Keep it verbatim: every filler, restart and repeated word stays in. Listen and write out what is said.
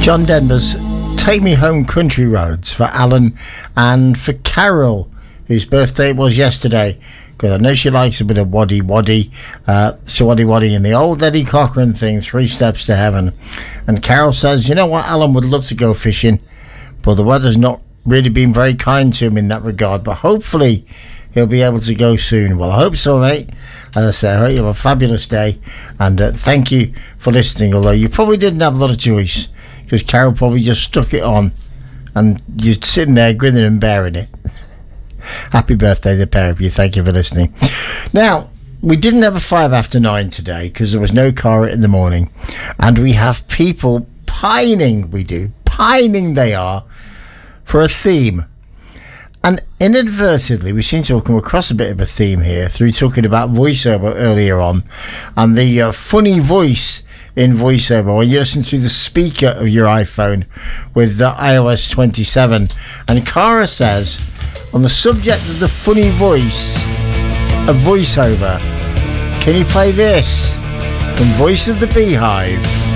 John Denver's Take Me Home Country Roads for Alan and for Carol, whose birthday it was yesterday, because I know she likes a bit of waddy waddy, uh, so waddy waddy in the old Eddie Cochran thing, Three Steps to Heaven. And Carol says, you know what, Alan would love to go fishing, but the weather's not really been very kind to him in that regard, but hopefully he'll be able to go soon. Well, I hope so, mate. As I say, I hope you have a fabulous day, and uh, thank you for listening, although you probably didn't have a lot of choice, because Carol probably just stuck it on and you're sitting there grinning and bearing it. Happy birthday, the pair of you. Thank you for listening. Now, we didn't have a five after nine today because there was no car in the morning, and we have people pining, we do, pining they are, for a theme. And inadvertently, we seem to have come across a bit of a theme here through talking about voiceover earlier on, and the uh, funny voice in voiceover when you listen through the speaker of your iPhone with the i O S twenty-seven. And Cara says, on the subject of the funny voice of voiceover, can you play this from Voice of the Beehive?